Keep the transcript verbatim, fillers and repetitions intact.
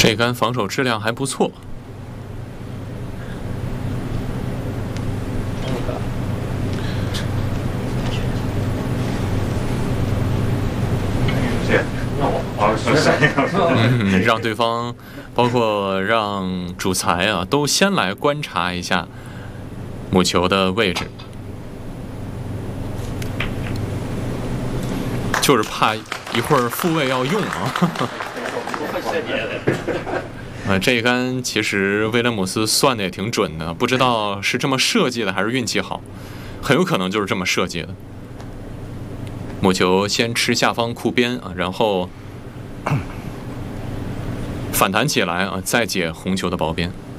这杆防守质量还不错。嗯，让对方，包括让主裁啊，都先来观察一下母球的位置，就是怕一会儿复位要用啊。呃，这一杆其实威廉姆斯算的也挺准的，不知道是这么设计的还是运气好，很有可能就是这么设计的。母球先吃下方库边啊，然后反弹起来啊，再解红球的薄边。